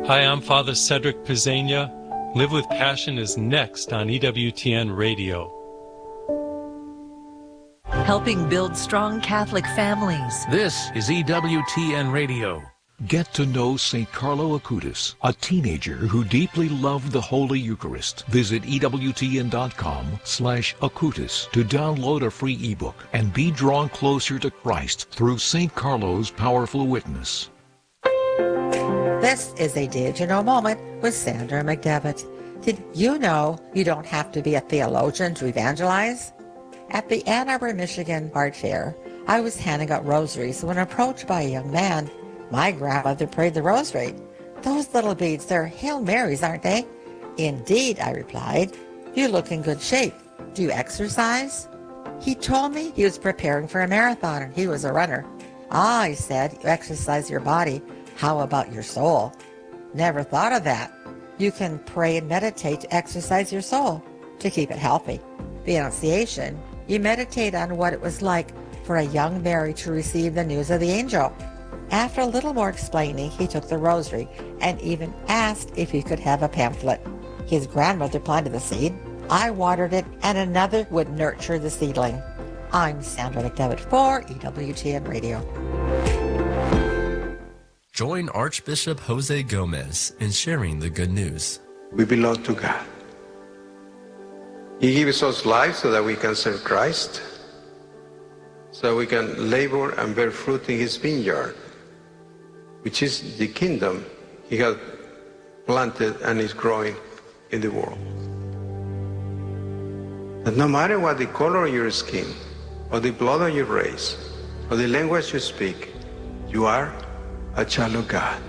Hi, I'm Father Cedric Pizzania. Live with Passion is next on EWTN Radio. Helping build strong Catholic families. This is EWTN Radio. Get to know St. Carlo Acutis, a teenager who deeply loved the Holy Eucharist. Visit EWTN.com/Acutis to download a free ebook and be drawn closer to Christ through St. Carlo's powerful witness. This is a Did You Know moment with Sandra McDevitt. Did you know you don't have to be a theologian to evangelize? At the Ann Arbor, Michigan Art Fair, I was handing out rosaries when approached by a young man. My grandmother prayed the rosary. Those little beads, they're Hail Marys, aren't they? Indeed, I replied. You look in good shape. Do you exercise? He told me he was preparing for a marathon and he was a runner. Ah, he said, you exercise your body. How about your soul? Never thought of that. You can pray and meditate to exercise your soul, to keep it healthy. The Annunciation, you meditate on what it was like for a young Mary to receive the news of the angel. After a little more explaining, he took the rosary and even asked if he could have a pamphlet. His grandmother planted the seed, I watered it, and another would nurture the seedling. I'm Sandra McDevitt for EWTN Radio. Join Archbishop Jose Gomez in sharing the good news. We belong to God. He gives us life so that we can serve Christ, so we can labor and bear fruit in His vineyard, which is the kingdom He has planted and is growing in the world. And no matter what the color of your skin, or the blood of your race, or the language you speak, you are a child of God.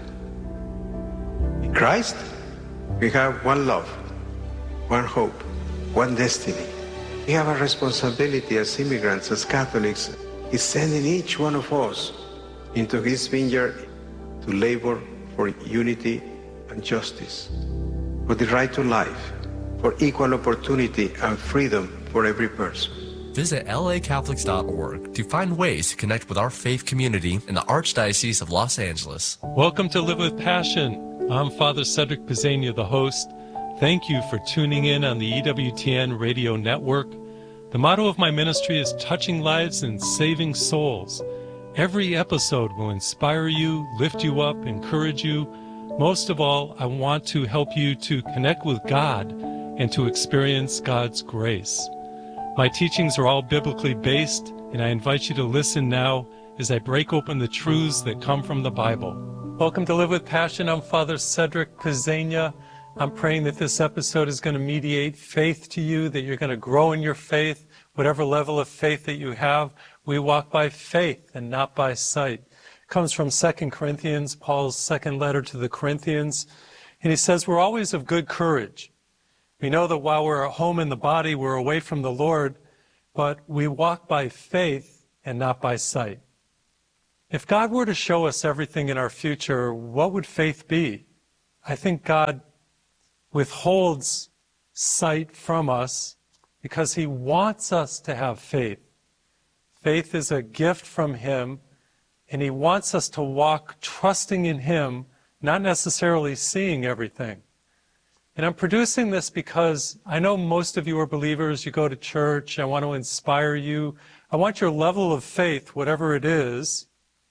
In Christ, we have one love, one hope, one destiny. We have a responsibility as immigrants, as Catholics. He's sending each one of us into His vineyard to labor for unity and justice, for the right to life, for equal opportunity and freedom for every person. Visit lacatholics.org to find ways to connect with our faith community in the Archdiocese of Los Angeles. Welcome to Live with Passion. I'm Father Cedric Pizzania, the host. Thank you for tuning in on the EWTN Radio Network. The motto of my ministry is touching lives and saving souls. Every episode will inspire you, lift you up, encourage you. Most of all, I want to help you to connect with God and to experience God's grace. My teachings are all biblically based, and I invite you to listen now as I break open the truths that come from the Bible. Welcome to Live with Passion. I'm Father Cedric Pizzania. I'm praying that this episode is going to mediate faith to you, that you're going to grow in your faith, whatever level of faith that you have. We walk by faith and not by sight. It comes from 2 Corinthians, Paul's second letter to the Corinthians. And he says, we're always of good courage. We know that while we're at home in the body, we're away from the Lord, but we walk by faith and not by sight. If God were to show us everything in our future, what would faith be? I think God withholds sight from us because He wants us to have faith. Faith is a gift from Him, and He wants us to walk trusting in Him, not necessarily seeing everything. And I'm producing this because I know most of you are believers, you go to church, I want to inspire you. I want your level of faith, whatever it is,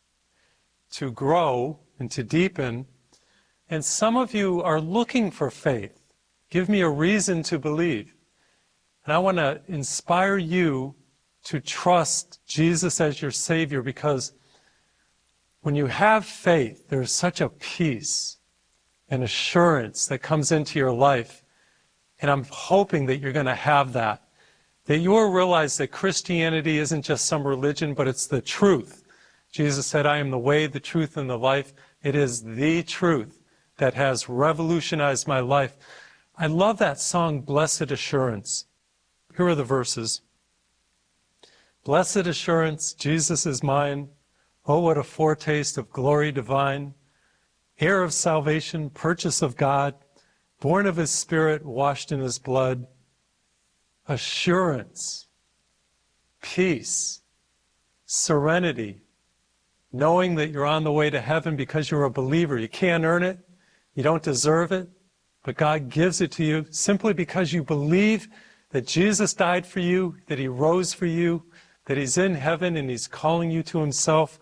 to grow and to deepen. And some of you are looking for faith. Give me a reason to believe. And I want to inspire you to trust Jesus as your Savior, because when you have faith, there's such a peace and assurance that comes into your life. And I'm hoping that you're going to have that. That you'll realize that Christianity isn't just some religion, but it's the truth. Jesus said, I am the way, the truth, and the life. It is the truth that has revolutionized my life. I love that song, Blessed Assurance. Here are the verses. Blessed assurance, Jesus is mine. Oh, what a foretaste of glory divine. Heir of salvation, purchase of God, born of His Spirit, washed in His blood. Assurance, peace, serenity, knowing that you're on the way to heaven because you're a believer. You can't earn it. You don't deserve it, but God gives it to you simply because you believe that Jesus died for you, that he rose for you, that he's in heaven and he's calling you to himself.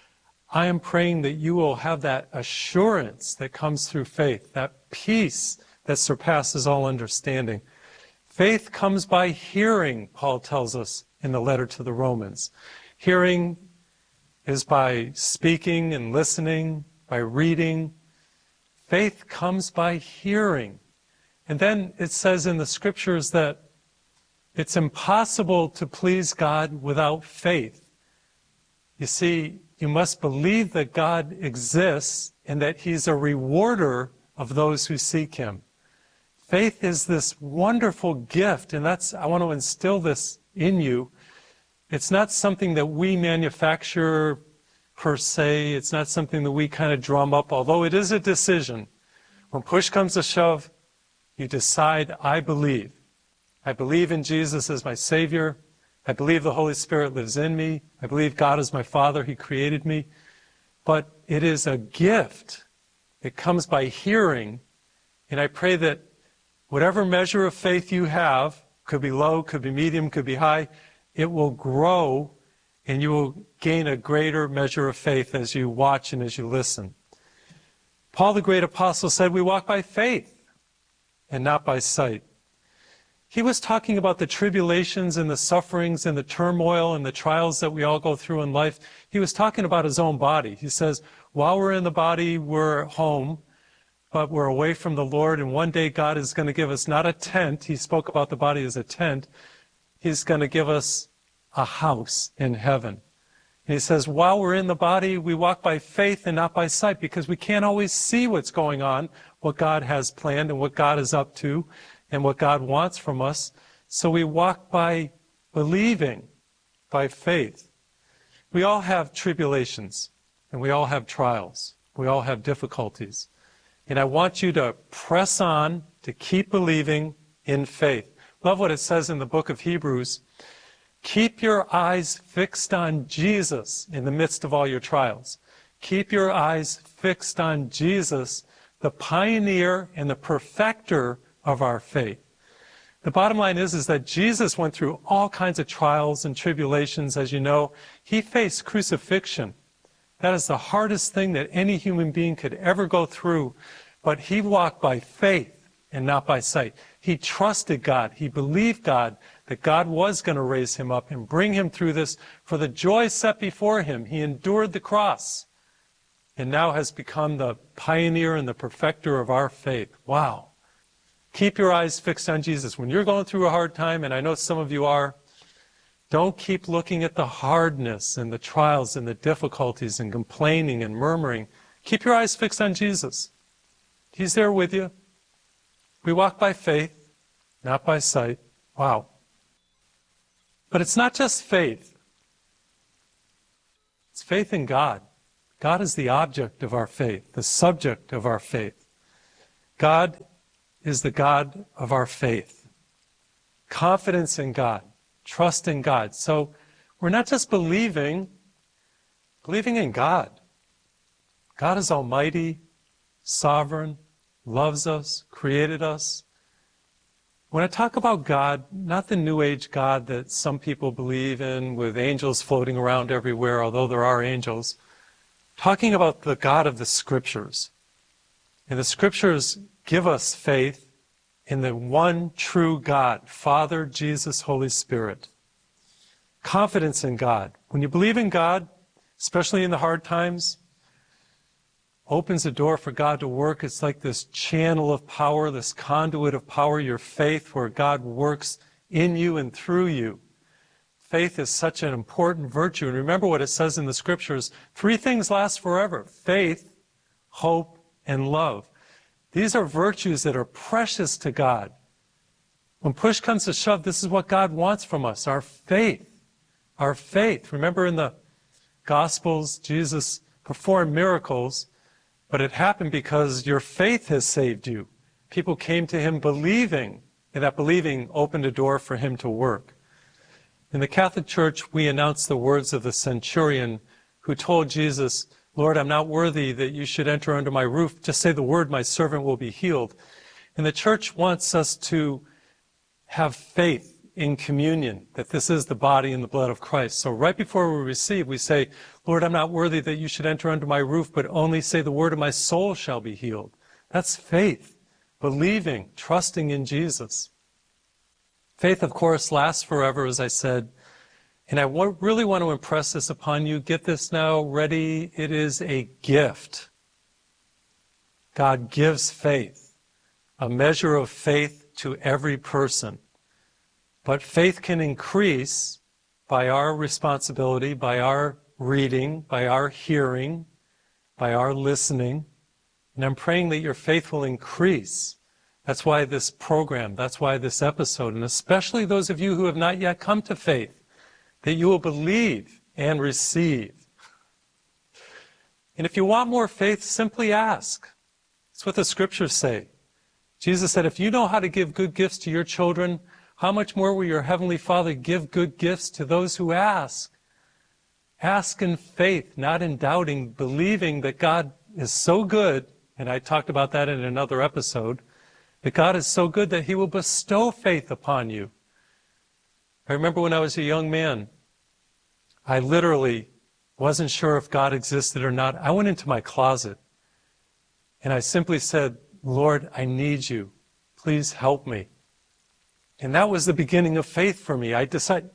I am praying that you will have that assurance that comes through faith, that peace that surpasses all understanding. Faith comes by hearing, Paul tells us in the letter to the Romans. Hearing is by speaking and listening, by reading. Faith comes by hearing. And then it says in the scriptures that it's impossible to please God without faith. You see, you must believe that God exists and that he's a rewarder of those who seek him. Faith is this wonderful gift, and I want to instill this in you. It's not something that we manufacture per se. It's not something that we kind of drum up, although it is a decision. When push comes to shove, you decide, I believe. I believe in Jesus as my Savior. I believe the Holy Spirit lives in me. I believe God is my Father. He created me. But it is a gift. It comes by hearing. And I pray that whatever measure of faith you have, could be low, could be medium, could be high, it will grow and you will gain a greater measure of faith as you watch and as you listen. Paul the great apostle said we walk by faith and not by sight. He was talking about the tribulations and the sufferings and the turmoil and the trials that we all go through in life. He was talking about his own body. He says, while we're in the body, we're home, but we're away from the Lord, and one day God is going to give us not a tent. He spoke about the body as a tent. He's going to give us a house in heaven. And he says, while we're in the body, we walk by faith and not by sight, because we can't always see what's going on, what God has planned and what God is up to and what God wants from us. So we walk by believing, by faith. We all have tribulations and we all have trials. We all have difficulties. And I want you to press on, to keep believing in faith. Love what it says in the book of Hebrews. Keep your eyes fixed on Jesus in the midst of all your trials. Keep your eyes fixed on Jesus, the pioneer and the perfecter of our faith. The bottom line is that Jesus went through all kinds of trials and tribulations, as you know. He faced crucifixion. That is the hardest thing that any human being could ever go through. But he walked by faith and not by sight. He trusted God. He believed God, that God was going to raise him up and bring him through this for the joy set before him. He endured the cross and now has become the pioneer and the perfecter of our faith. Wow. Keep your eyes fixed on Jesus. When you're going through a hard time, and I know some of you are, don't keep looking at the hardness and the trials and the difficulties and complaining and murmuring. Keep your eyes fixed on Jesus. He's there with you. We walk by faith, not by sight. Wow. But it's not just faith. It's faith in God. God is the object of our faith, the subject of our faith. God is the God of our faith. Confidence in God, trust in God. So we're not just believing in God. God is almighty, sovereign, loves us, created us. When I talk about God, not the New Age God that some people believe in with angels floating around everywhere, although there are angels, talking about the God of the Scriptures. And the Scriptures give us faith in the one true God, Father, Jesus, Holy Spirit. Confidence in God. When you believe in God, especially in the hard times, opens a door for God to work. It's like this channel of power, this conduit of power, your faith, where God works in you and through you. Faith is such an important virtue. And remember what it says in the Scriptures. 3 things last forever: faith, hope, and love. These are virtues that are precious to God. When push comes to shove, this is what God wants from us, our faith. Our faith. Remember in the Gospels, Jesus performed miracles, but it happened because your faith has saved you. People came to him believing, and that believing opened a door for him to work. In the Catholic Church, we announce the words of the centurion who told Jesus, Lord, I'm not worthy that you should enter under my roof. Just say the word, my servant will be healed. And the church wants us to have faith in communion, that this is the body and the blood of Christ. So right before we receive, we say, Lord, I'm not worthy that you should enter under my roof, but only say the word and my soul shall be healed. That's faith, believing, trusting in Jesus. Faith, of course, lasts forever, as I said. And I really want to impress this upon you. Get this now ready. It is a gift. God gives faith, a measure of faith to every person. But faith can increase by our responsibility, by our reading, by our hearing, by our listening. And I'm praying that your faith will increase. That's why this program, that's why this episode, and especially those of you who have not yet come to faith, that you will believe and receive. And if you want more faith, simply ask. That's what the scriptures say. Jesus said, if you know how to give good gifts to your children, how much more will your heavenly Father give good gifts to those who ask? Ask in faith, not in doubting, believing that God is so good, and I talked about that in another episode, that God is so good that he will bestow faith upon you. I remember when I was a young man, I literally wasn't sure if God existed or not. I went into my closet and I simply said, Lord, I need you. Please help me. And that was the beginning of faith for me. I decided,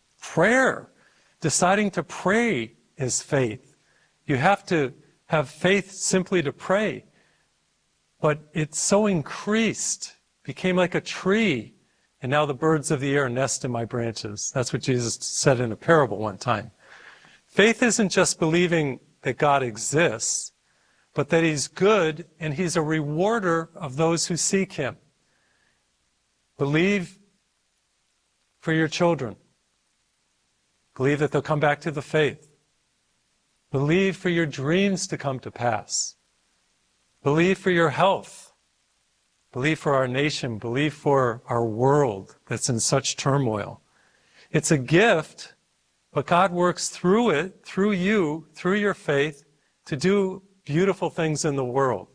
deciding to pray is faith. You have to have faith simply to pray. But it so increased, became like a tree, and now the birds of the air nest in my branches. That's what Jesus said in a parable one time. Faith isn't just believing that God exists, but that he's good and he's a rewarder of those who seek him. Believe for your children. Believe that they'll come back to the faith. Believe for your dreams to come to pass. Believe for your health. Believe for our nation. Believe for our world that's in such turmoil. It's a gift, but God works through it, through you, through your faith, to do beautiful things in the world.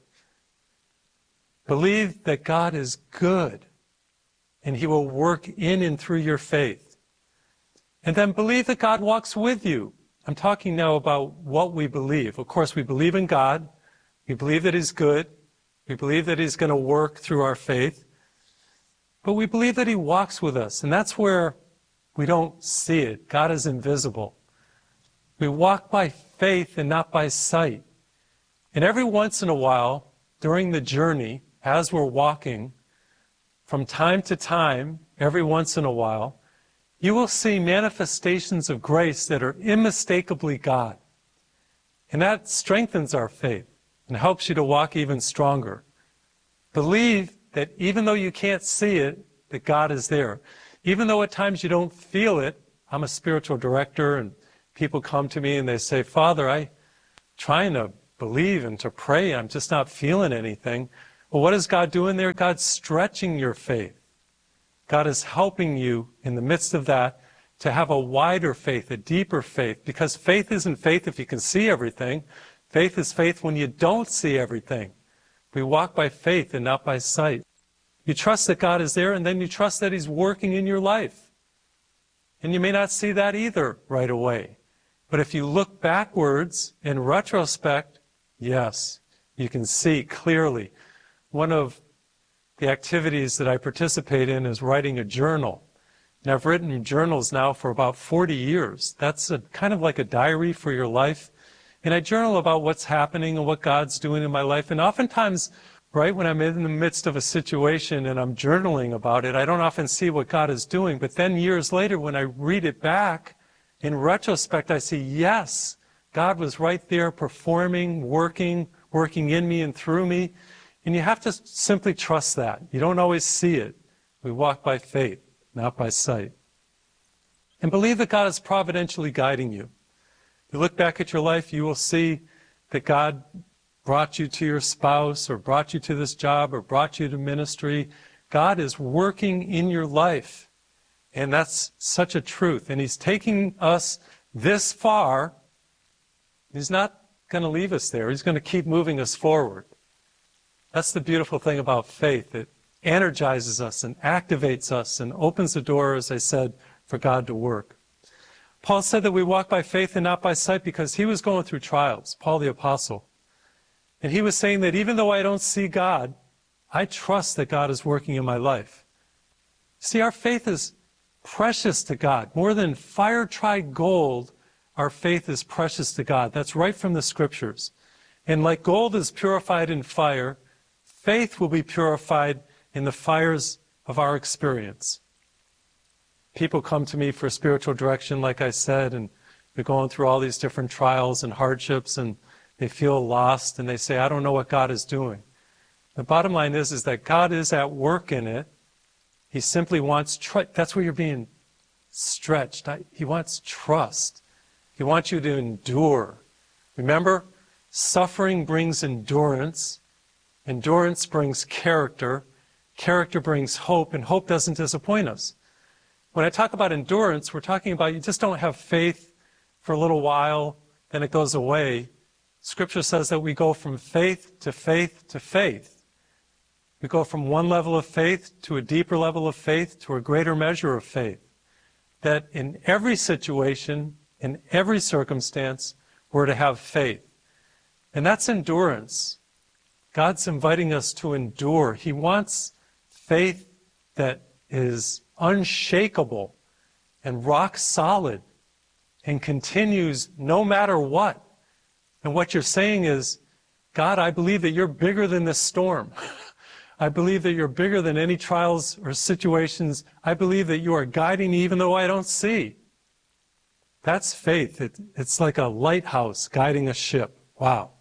Believe that God is good, and he will work in and through your faith. And then believe that God walks with you. I'm talking now about what we believe. Of course, we believe in God. We believe that he's good. We believe that he's going to work through our faith. But we believe that he walks with us, and that's where we don't see it. God is invisible. We walk by faith and not by sight. And every once in a while, during the journey, as we're walking, from time to time, every once in a while, you will see manifestations of grace that are unmistakably God. And that strengthens our faith and helps you to walk even stronger. Believe that even though you can't see it, that God is there. Even though at times you don't feel it. I'm a spiritual director, and people come to me and they say, Father, I'm trying to believe and to pray, I'm just not feeling anything. Well, what is God doing there? God's stretching your faith. God is helping you in the midst of that to have a wider faith, a deeper faith, because faith isn't faith if you can see everything. Faith is faith when you don't see everything. We walk by faith and not by sight. You trust that God is there, and then you trust that he's working in your life. And you may not see that either right away. But if you look backwards in retrospect, yes, you can see clearly. One of the activities that I participate in is writing a journal. And I've written journals now for about 40 years. That's kind of like a diary for your life. And I journal about what's happening and what God's doing in my life. And oftentimes, right when I'm in the midst of a situation and I'm journaling about it, I don't often see what God is doing. But then years later, when I read it back, in retrospect, I see, yes, God was right there performing, working in me and through me. And you have to simply trust that. You don't always see it. We walk by faith, not by sight. And believe that God is providentially guiding you. You look back at your life, you will see that God brought you to your spouse, or brought you to this job, or brought you to ministry. God is working in your life. And that's such a truth. And he's taking us this far. He's not going to leave us there. He's going to keep moving us forward. That's the beautiful thing about faith. It energizes us and activates us and opens the door, as I said, for God to work. Paul said that we walk by faith and not by sight because he was going through trials, Paul the Apostle. And he was saying that even though I don't see God, I trust that God is working in my life. See, our faith is precious to God. More than fire-tried gold, our faith is precious to God. That's right from the Scriptures. And like gold is purified in fire, faith will be purified in the fires of our experience. People come to me for spiritual direction, like I said, and we're going through all these different trials and hardships, and they feel lost, and they say, I don't know what God is doing. The bottom line is that God is at work in it. He simply wants trust. That's where you're being stretched. He wants trust. He wants you to endure. Remember, suffering brings endurance. Endurance brings character. Character brings hope, and hope doesn't disappoint us. When I talk about endurance, we're talking about you just don't have faith for a little while, then it goes away. Scripture says that we go from faith to faith to faith. We go from one level of faith to a deeper level of faith to a greater measure of faith. That in every situation, in every circumstance, we're to have faith. And that's endurance. God's inviting us to endure. He wants faith that is unshakable and rock solid and continues no matter what. And what you're saying is, God, I believe that you're bigger than this storm. I believe that you're bigger than any trials or situations. I believe that you are guiding me even though I don't see. That's faith. It's like a lighthouse guiding a ship. Wow.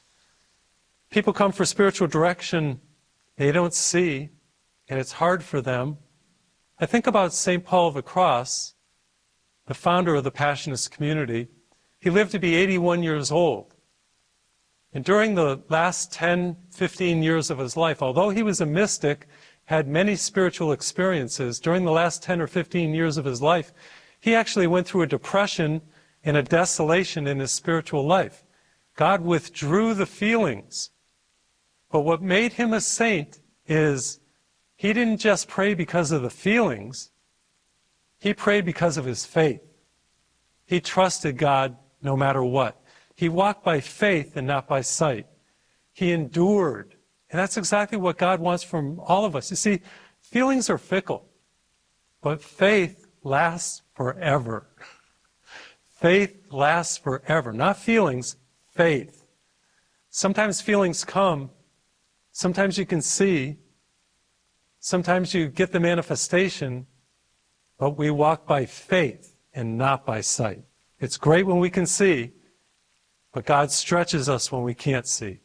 People come for spiritual direction they don't see, and it's hard for them. I think about St. Paul of the Cross, the founder of the Passionist community. He lived to be 81 years old. And during the last 10, 15 years of his life, although he was a mystic, had many spiritual experiences, during the last 10 or 15 years of his life, he actually went through a depression and a desolation in his spiritual life. God withdrew the feelings. But what made him a saint is he didn't just pray because of the feelings. He prayed because of his faith. He trusted God no matter what. He walked by faith and not by sight. He endured. And that's exactly what God wants from all of us. You see, feelings are fickle, but faith lasts forever. Faith lasts forever. Not feelings, faith. Sometimes feelings come. Sometimes you can see. Sometimes you get the manifestation, but we walk by faith and not by sight. It's great when we can see, but God stretches us when we can't see.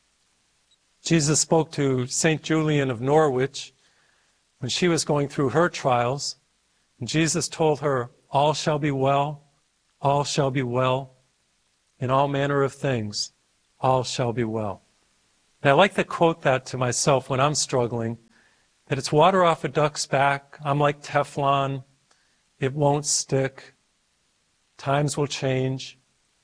Jesus spoke to St. Julian of Norwich when she was going through her trials, and Jesus told her, all shall be well, all shall be well, in all manner of things, all shall be well. And I like to quote that to myself when I'm struggling, that it's water off a duck's back. I'm like Teflon. It won't stick. Times will change.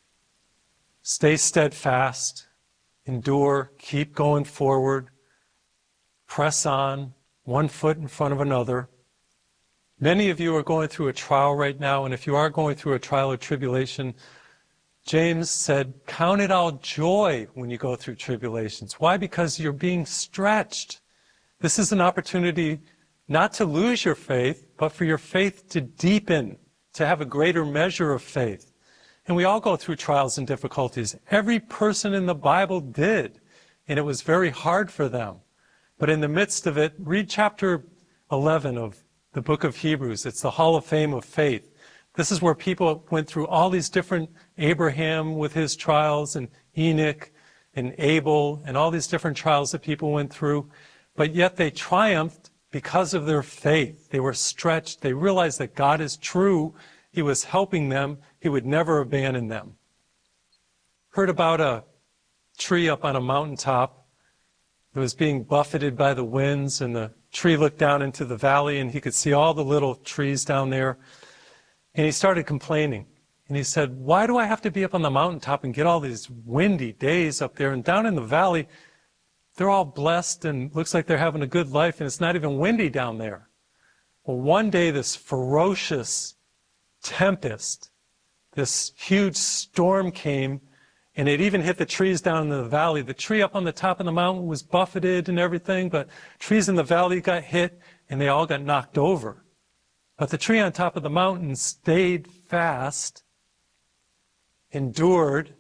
Stay steadfast. Endure. Keep going forward. Press on. One foot in front of another. Many of you are going through a trial right now, and if you are going through a trial or tribulation, James said, count it all joy when you go through tribulations. Why? Because you're being stretched. This is an opportunity not to lose your faith, but for your faith to deepen, to have a greater measure of faith. And we all go through trials and difficulties. Every person in the Bible did, and it was very hard for them. But in the midst of it, read chapter 11 of the book of Hebrews. It's the Hall of Fame of faith. This is where people went through all these different, Abraham with his trials, and Enoch, and Abel, and all these different trials that people went through. But yet they triumphed because of their faith. They were stretched. They realized that God is true. He was helping them. He would never abandon them. Heard about a tree up on a mountaintop that was being buffeted by the winds, and the tree looked down into the valley, and he could see all the little trees down there. And he started complaining. And he said, why do I have to be up on the mountaintop and get all these windy days up there? And down in the valley, they're all blessed and looks like they're having a good life, and it's not even windy down there. Well, one day this ferocious tempest, this huge storm came, and it even hit the trees down in the valley. The tree up on the top of the mountain was buffeted and everything, but trees in the valley got hit, and they all got knocked over. But the tree on top of the mountain stayed fast, endured,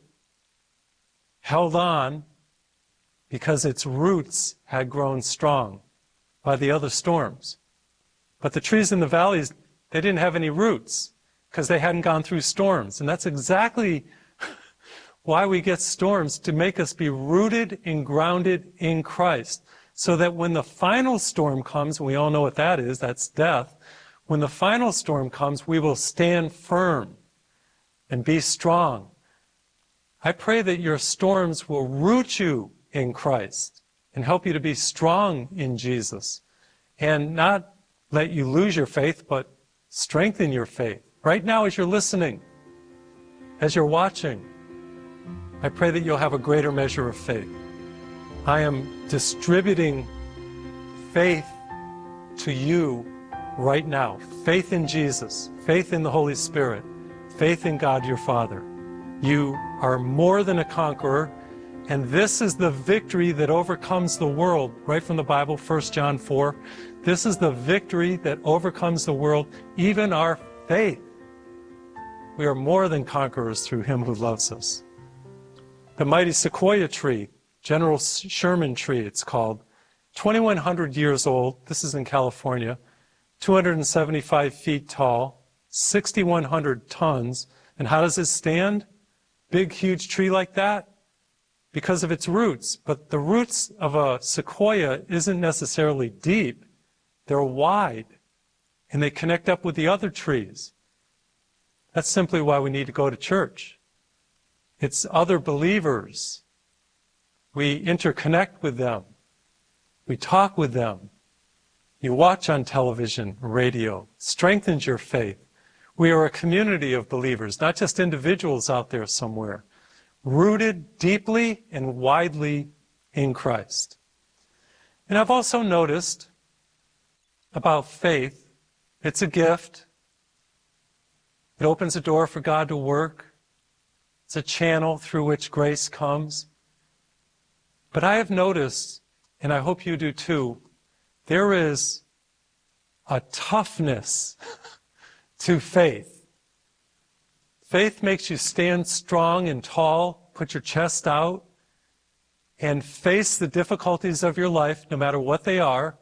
held on, because its roots had grown strong by the other storms. But the trees in the valleys, they didn't have any roots because they hadn't gone through storms. And that's exactly why we get storms, to make us be rooted and grounded in Christ, so that when the final storm comes, and we all know what that is, that's death, when the final storm comes, we will stand firm and be strong. I pray that your storms will root you in Christ and help you to be strong in Jesus, and not let you lose your faith, but strengthen your faith. Right now, as you're listening, as you're watching, I pray that you'll have a greater measure of faith. I am distributing faith to you right now. Faith in Jesus, faith in the Holy Spirit, faith in God your Father. You are more than a conqueror, and this is the victory that overcomes the world. Right from the Bible, 1 John 4. This is the victory that overcomes the world, even our faith. We are more than conquerors through him who loves us. The mighty sequoia tree, General Sherman tree it's called, 2,100 years old, this is in California, 275 feet tall, 6,100 tons. And how does it stand? Big, huge tree like that? Because of its roots. But the roots of a sequoia isn't necessarily deep. They're wide, and they connect up with the other trees. That's simply why we need to go to church. It's other believers. We interconnect with them. We talk with them. You watch on television, radio. Strengthens your faith. We are a community of believers, not just individuals out there somewhere, rooted deeply and widely in Christ. And I've also noticed about faith, it's a gift. It opens a door for God to work. It's a channel through which grace comes. But I have noticed, and I hope you do too, there is a toughness to faith. Faith makes you stand strong and tall, put your chest out, and face the difficulties of your life, no matter what they are,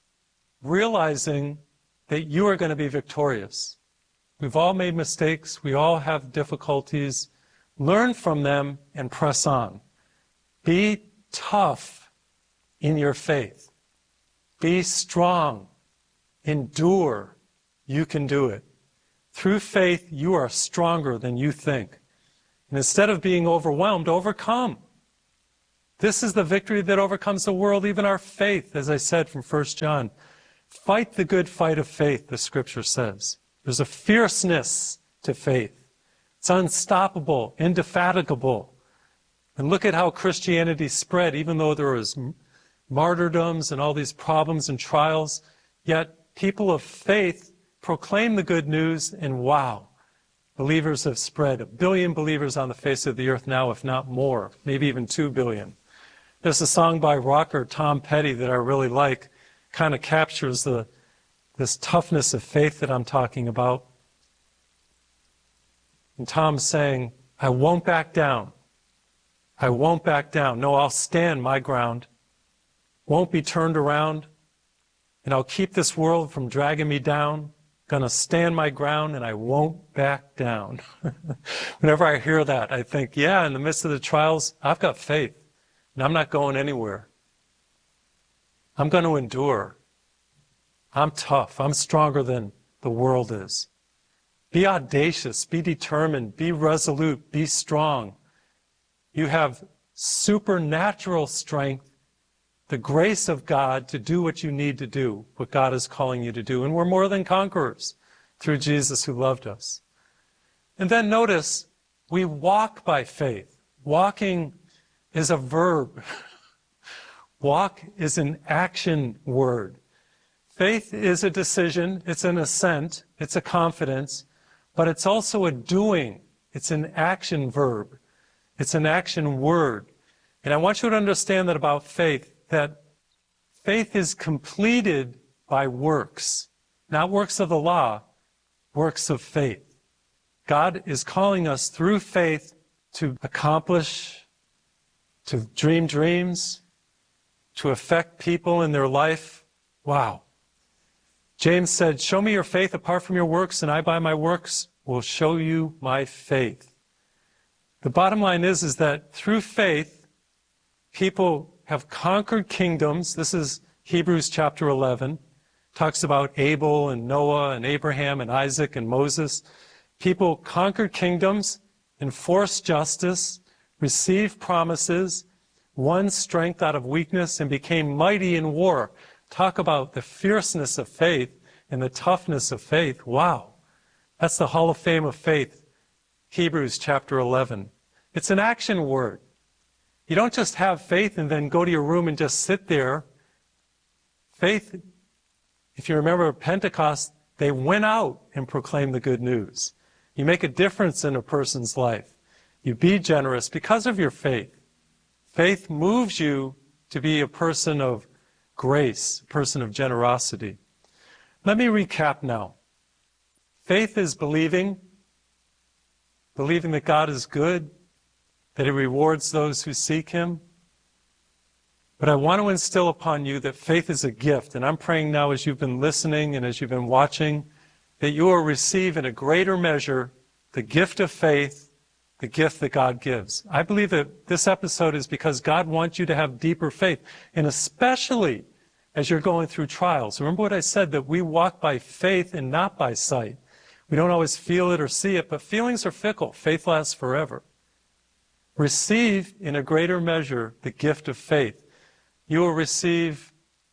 realizing that you are going to be victorious. We've all made mistakes. We all have difficulties. Learn from them and press on. Be tough in your faith. Be strong. Endure. You can do it. Through faith, you are stronger than you think. And instead of being overwhelmed, overcome. This is the victory that overcomes the world, even our faith, as I said from 1 John. Fight the good fight of faith, the scripture says. There's a fierceness to faith. It's unstoppable, indefatigable. And look at how Christianity spread, even though there was martyrdoms and all these problems and trials, yet people of faith proclaim the good news, and wow, believers have spread. 1 billion believers on the face of the earth now, if not more, maybe even 2 billion. There's a song by rocker Tom Petty that I really like, kind of captures this toughness of faith that I'm talking about. And Tom's saying, I won't back down. I won't back down. No, I'll stand my ground. Won't be turned around. And I'll keep this world from dragging me down. Gonna stand my ground, and I won't back down. Whenever I hear that, I think, yeah, in the midst of the trials, I've got faith. And I'm not going anywhere. I'm going to endure. I'm tough. I'm stronger than the world is. Be audacious. Be determined. Be resolute. Be strong. You have supernatural strength, the grace of God to do what you need to do, what God is calling you to do. And we're more than conquerors through Jesus who loved us. And then notice, we walk by faith. Walking is a verb. Walk is an action word. Faith is a decision, it's an assent, it's a confidence, but it's also a doing. It's an action verb. It's an action word. And I want you to understand that about faith, that faith is completed by works, not works of the law, works of faith. God is calling us through faith to accomplish, to dream dreams, to affect people in their life. Wow. James said, show me your faith apart from your works, and I by my works will show you my faith. The bottom line is that through faith, people have conquered kingdoms. This is Hebrews chapter 11. Talks about Abel and Noah and Abraham and Isaac and Moses. People conquered kingdoms, enforced justice, received promises, won strength out of weakness, and became mighty in war. Talk about the fierceness of faith and the toughness of faith. Wow. That's the Hall of Fame of faith, Hebrews chapter 11. It's an action word. You don't just have faith and then go to your room and just sit there. Faith, if you remember Pentecost, they went out and proclaimed the good news. You make a difference in a person's life. You be generous because of your faith. Faith moves you to be a person of grace, a person of generosity. Let me recap now. Faith is believing that God is good, that He rewards those who seek Him. But I want to instill upon you that faith is a gift, and I'm praying now as you've been listening and as you've been watching, that you will receive in a greater measure the gift of faith, the gift that God gives. I believe that this episode is because God wants you to have deeper faith, and especially as you're going through trials. Remember what I said, that we walk by faith and not by sight. We don't always feel it or see it, but feelings are fickle. Faith lasts forever. Receive in a greater measure the gift of faith. You will receive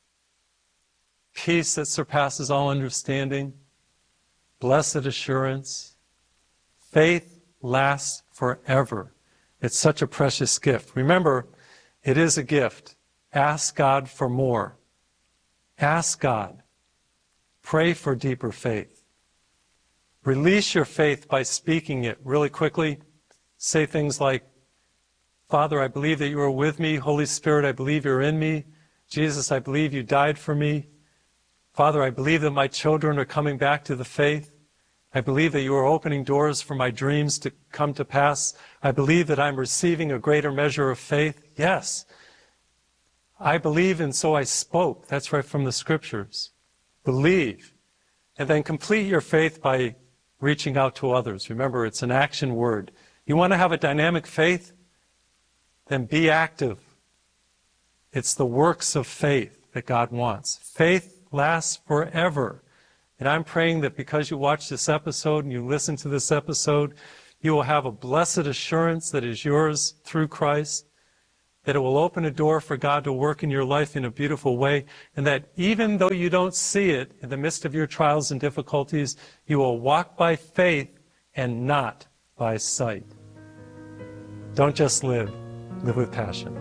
peace that surpasses all understanding, blessed assurance. Faith lasts forever. It's such a precious gift. Remember, it is a gift. Ask God for more. Ask God. Pray for deeper faith. Release your faith by speaking it really quickly. Say things like, Father, I believe that you are with me. Holy Spirit, I believe you're in me. Jesus, I believe you died for me. Father, I believe that my children are coming back to the faith. I believe that you are opening doors for my dreams to come to pass. I believe that I'm receiving a greater measure of faith. Yes. I believe, and so I spoke. That's right from the scriptures. Believe. And then complete your faith by reaching out to others. Remember, it's an action word. You want to have a dynamic faith? Then be active. It's the works of faith that God wants. Faith lasts forever. And I'm praying that because you watch this episode and you listen to this episode, you will have a blessed assurance that is yours through Christ, that it will open a door for God to work in your life in a beautiful way, and that even though you don't see it in the midst of your trials and difficulties, you will walk by faith and not by sight. Don't just live. Live with passion.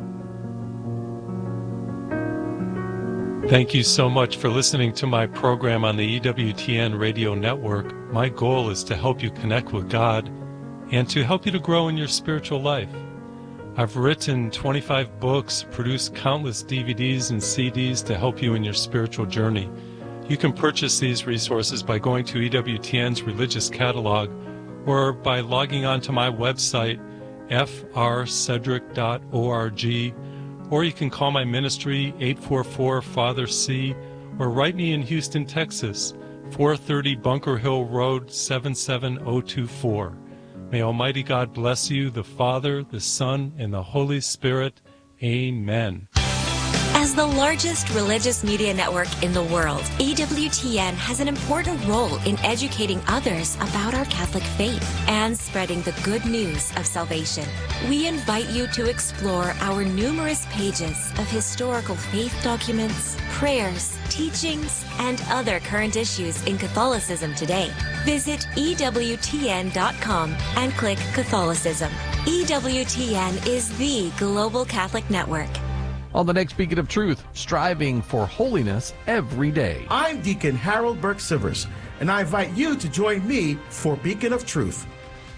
Thank you so much for listening to my program on the EWTN radio network. My goal is to help you connect with God and to help you to grow in your spiritual life. I've written 25 books, produced countless DVDs and CDs to help you in your spiritual journey. You can purchase these resources by going to EWTN's religious catalog or by logging on to my website, frcedric.org, or you can call my ministry 844-FATHER-C, or write me in Houston, Texas, 430 Bunker Hill Road, 77024. May Almighty God bless you, the Father, the Son, and the Holy Spirit. Amen. As the largest religious media network in the world, EWTN has an important role in educating others about our Catholic faith and spreading the good news of salvation. We invite you to explore our numerous pages of historical faith documents, prayers, teachings, and other current issues in Catholicism today. Visit EWTN.com and click Catholicism. EWTN is the global Catholic network. On the next Beacon of Truth, striving for holiness every day. I'm Deacon Harold Burke-Sivers, and I invite you to join me for Beacon of Truth.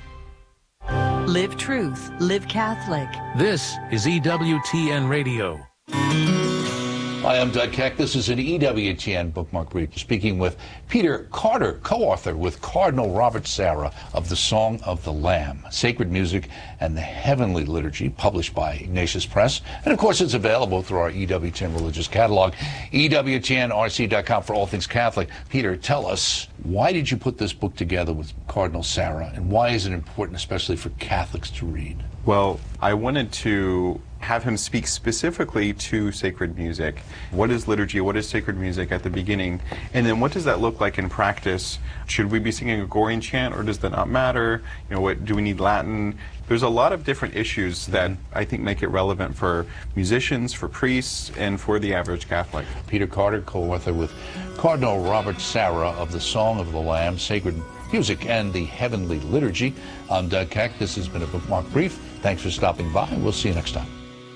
Live truth, live Catholic. This is EWTN Radio. Hi, I'm Doug Keck. This is an EWTN bookmark brief, speaking with Peter Carter, co-author with Cardinal Robert Sarah of The Song of the Lamb, Sacred Music and the Heavenly Liturgy, published by Ignatius Press. And of course, it's available through our EWTN religious catalog, EWTNRC.com for all things Catholic. Peter, tell us, why did you put this book together with Cardinal Sarah, and why is it important, especially for Catholics, to read? Well, I wanted to have him speak specifically to sacred music. What is liturgy? What is sacred music at the beginning? And then what does that look like in practice? Should we be singing a Gregorian chant, or does that not matter? You know, what do we need Latin? There's a lot of different issues that I think make it relevant for musicians, for priests, and for the average Catholic. Peter Carter, co-author with Cardinal Robert Sarah of The Song of the Lamb, Sacred Music and the Heavenly Liturgy. I'm Doug Keck. This has been a bookmark brief. Thanks for stopping by. We'll see you next time.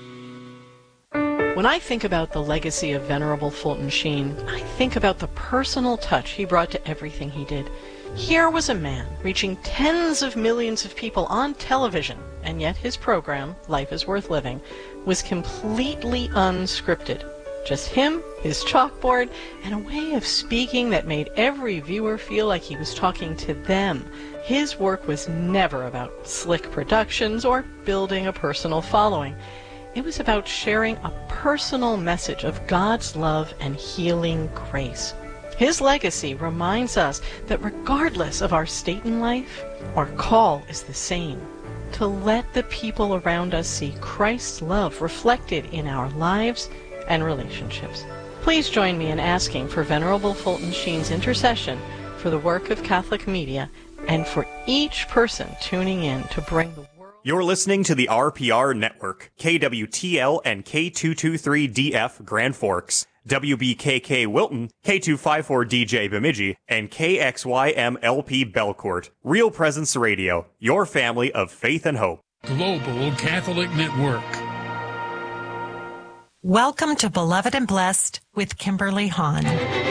When I think about the legacy of Venerable Fulton Sheen, I think about the personal touch he brought to everything he did. Here was a man reaching tens of millions of people on television, and yet his program, Life is Worth Living, was completely unscripted. Just him, his chalkboard, and a way of speaking that made every viewer feel like he was talking to them. His work was never about slick productions or building a personal following. It was about sharing a personal message of God's love and healing grace. His legacy reminds us that regardless of our state in life, our call is the same: to let the people around us see Christ's love reflected in our lives and relationships. Please join me in asking for Venerable Fulton Sheen's intercession for the work of Catholic media and for each person tuning in to bring the world. You're listening to the RPR Network, KWTL and K223DF Grand Forks, WBKK Wilton, K254DJ Bemidji, and KXYMLP Belcourt. Real Presence Radio, your family of faith and hope. Global Catholic Network. Welcome to Beloved and Blessed with Kimberly Hahn.